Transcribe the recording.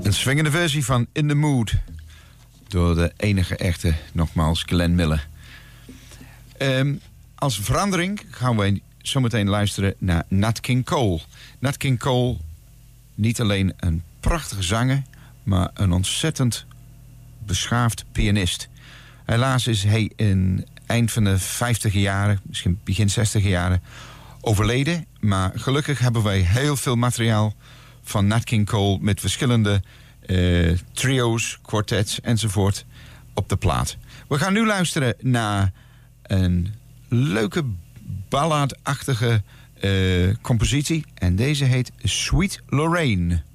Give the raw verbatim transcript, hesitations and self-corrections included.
Een swingende versie van In the Mood. Door de enige echte, nogmaals, Glenn Miller. Um, als verandering gaan we zometeen luisteren naar Nat King Cole. Nat King Cole, niet alleen een prachtige zanger, maar een ontzettend beschaafd pianist. Helaas is hij in eind van de vijftiger jaren, misschien begin zestiger jaren, overleden. Maar gelukkig hebben wij heel veel materiaal van Nat King Cole met verschillende uh, trio's, quartets enzovoort op de plaat. We gaan nu luisteren naar een leuke balladachtige uh, compositie. En deze heet Sweet Lorraine.